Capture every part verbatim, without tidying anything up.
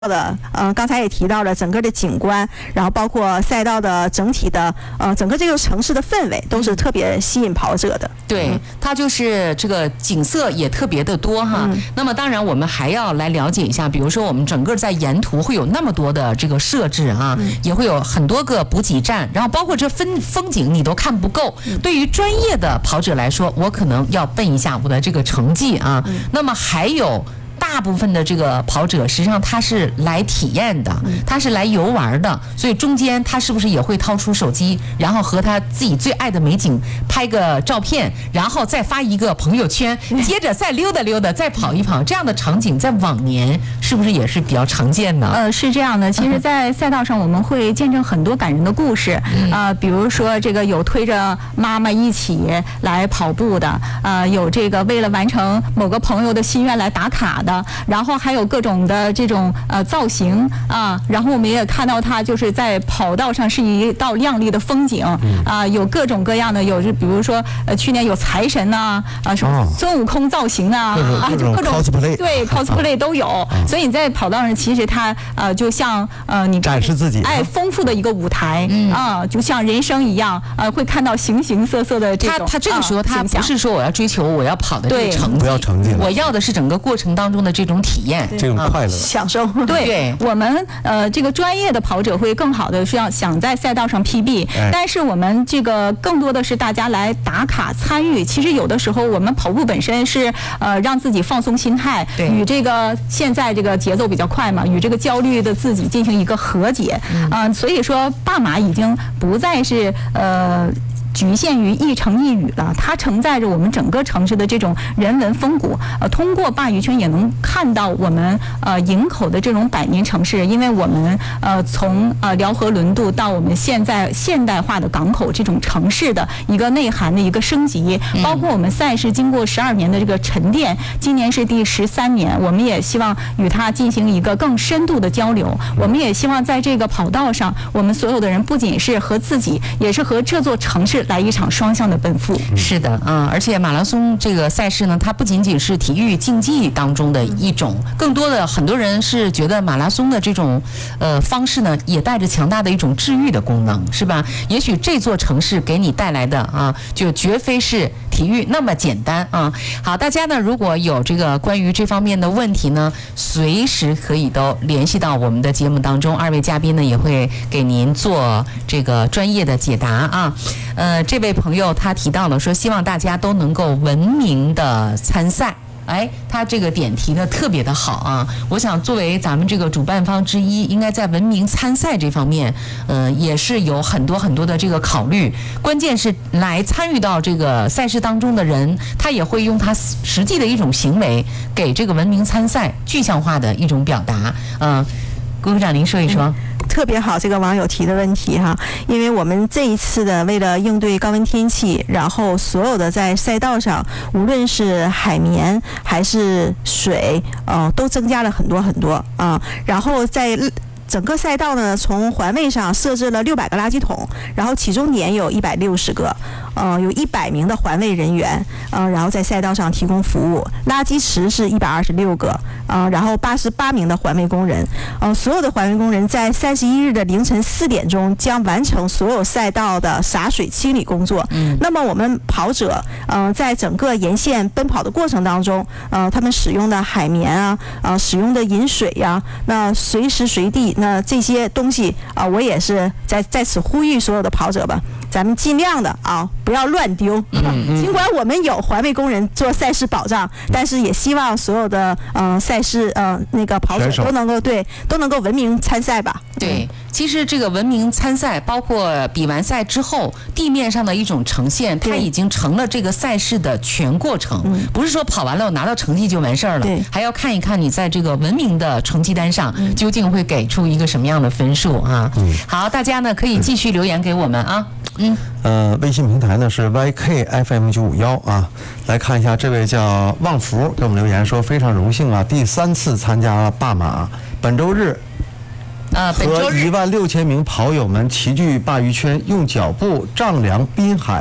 的，呃，刚才也提到了整个的景观，然后包括赛道的整体的，呃，整个这个城市的氛围都是特别吸引跑者的。 对，嗯、它就是这个景色也特别的多哈。嗯、那么当然我们还要来了解一下，比如说我们整个在沿途会有那么多的这个设置啊，嗯、也会有很多个补给站，然后包括这风风景你都看不够。嗯、对于专业的跑者来说，我可能要奔一下我的这个成绩啊。嗯、那么还有。大部分的这个跑者，实际上他是来体验的，他是来游玩的，所以中间他是不是也会掏出手机，然后和他自己最爱的美景拍个照片，然后再发一个朋友圈，接着再溜达溜达，再跑一跑，这样的场景在往年是不是也是比较常见的？ 呃，是这样的。其实，在赛道上我们会见证很多感人的故事啊、嗯呃，比如说这个有推着妈妈一起来跑步的，啊、呃，有这个为了完成某个朋友的心愿来打卡的。然后还有各种的这种呃造型啊，然后我们也看到它就是在跑道上是一道亮丽的风景啊，有各种各样的，有比如说呃去年有财神呐啊，什么孙悟空造型啊啊，就各种 cosplay 对 cosplay 都有，所以你在跑道上其实它呃就像呃你展示自己哎丰富的一个舞台啊，就像人生一样呃会看到形形色色的这种。 他他这个时候他不是说我要追求我要跑的这个成绩， 不要成绩， 我要的是整个过程当中的这种体验， 这种快乐、 享受。 对，对我们呃这个专业的跑者会更好的是要想在赛道上 P B，、哎、但是我们这个更多的是大家来打卡参与。其实有的时候我们跑步本身是呃让自己放松心态，与这个现在这个节奏比较快嘛，与这个焦虑的自己进行一个和解。嗯、呃，所以说半马已经不再是呃。局限于一城一语了，它承载着我们整个城市的这种人文风骨。呃，通过鲅鱼圈也能看到我们呃营口的这种百年城市，因为我们呃从呃辽河轮渡到我们现在现代化的港口这种城市的一个内涵的一个升级，包括我们赛事经过十二年的这个沉淀，今年是第十三年，我们也希望与它进行一个更深度的交流。我们也希望在这个跑道上，我们所有的人不仅是和自己，也是和这座城市来一场双向的奔赴。 是的，嗯，而且马拉松这个赛事呢，它不仅仅是体育竞技当中的一种，更多的很多人是觉得马拉松的这种呃方式呢，也带着强大的一种治愈的功能，是吧？也许这座城市给你带来的啊，就绝非是体育那么简单啊。好，大家呢如果有这个关于这方面的问题呢，随时可以都联系到我们的节目当中，二位嘉宾呢也会给您做这个专业的解答啊。呃，这位朋友他提到了说，希望大家都能够文明的参赛。哎，他这个点提的特别的好啊！我想作为咱们这个主办方之一，应该在文明参赛这方面，呃，也是有很多很多的这个考虑。关键是来参与到这个赛事当中的人，他也会用他实际的一种行为，给这个文明参赛具象化的一种表达。嗯、呃，郭科长，您说一说。嗯特别好，这个网友提的问题哈，因为我们这一次的为了应对高温天气，然后所有的在赛道上，无论是海绵还是水，呃，都增加了很多很多啊、呃，然后在。整个赛道呢，从环卫上设置了六百个垃圾桶，然后起终点有一百六十个，呃，有一百名的环卫人员，呃，然后在赛道上提供服务。垃圾池是一百二十六个，呃，然后八十八名的环卫工人，呃，所有的环卫工人在三十一日的凌晨四点钟将完成所有赛道的洒水清理工作。嗯，那么我们跑者，嗯、呃，在整个沿线奔跑的过程当中，呃，他们使用的海绵啊，呃，使用的饮水呀、啊，那随时随地。那这些东西啊、呃，我也是在在此呼吁所有的跑者吧，咱们尽量的啊，不要乱丢。嗯嗯、尽管我们有环卫工人做赛事保障，但是也希望所有的嗯、呃、赛事呃那个跑者都能够对都能够文明参赛吧。 对，其实这个文明参赛，包括比完赛之后地面上的一种呈现，它已经成了这个赛事的全过程，嗯、不是说跑完了我拿到成绩就完事儿了，还要看一看你在这个文明的成绩单上究竟会给出一个什么样的分数啊。嗯、好，大家呢可以继续留言给我们啊。嗯， 呃，微信平台呢是 Y K F M 九五幺啊，来看一下，这位叫旺福给我们留言说，非常荣幸啊，第三次参加半马，本周日。 呃，本周日和一万六千名跑友们齐聚鲅鱼圈，用脚步丈量滨海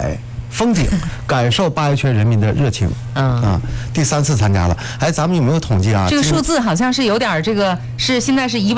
风景，感受八一区人民的热情。 嗯啊，第三次参加了。哎，咱们有没有统计啊？ 这个数字好像是有点这个，是现在是一万。